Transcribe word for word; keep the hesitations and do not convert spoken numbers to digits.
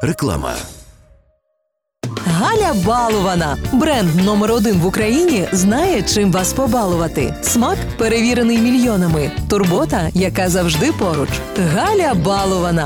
Реклама. Галя Балована. Бренд номер один в Україні знає, чим вас побалувати. Смак, перевірений мільйонами. Турбота, яка завжди поруч. Галя Балована.